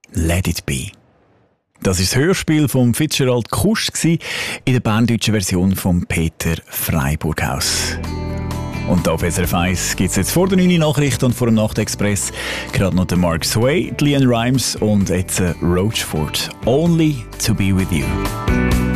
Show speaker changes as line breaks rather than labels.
Let It Be. Das ist das Hörspiel von Fitzgerald Kusch in der berndeutschen Version von Peter Freiburghaus. Und auf SRF 1 gibt es jetzt vor der 9 Nachricht und vor dem Nachtexpress gerade noch den Mark Sway, die Leanne Rimes und jetzt Roachford. Only to be with you.